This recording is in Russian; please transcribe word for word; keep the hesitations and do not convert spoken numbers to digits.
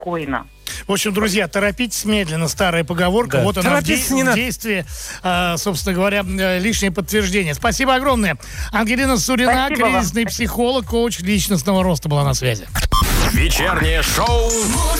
спокойно. В общем, друзья, торопитесь медленно, старая поговорка. Да. Вот она в, де- не в надо. действии, э, собственно говоря, э, лишнее подтверждение. Спасибо огромное. Ангелина Сурина, Спасибо вам. кризисный психолог, коуч личностного роста была на связи. Вечернее шоу